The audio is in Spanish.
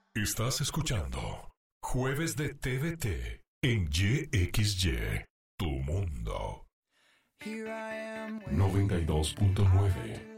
Estás escuchando Jueves de TVT en YXY, tu mundo. 92.9